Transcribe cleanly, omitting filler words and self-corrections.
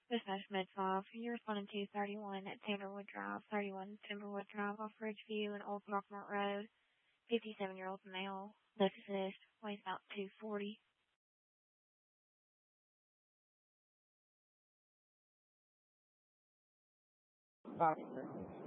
Dispatch Med 5, you're responding to 31 at Timberwood Drive, 31 Timberwood Drive off Ridgeview and Old Rockmart Road. 57-year-old male, left assist, weighs about 240. Officer.